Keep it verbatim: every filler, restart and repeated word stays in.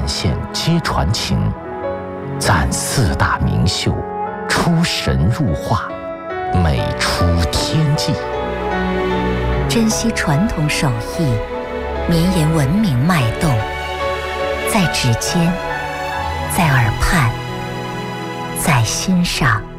线皆传情，赞四大名秀，出神入化，美出天际。 珍惜传统手艺，绵延文明脉动，在指尖，在耳畔，在心上。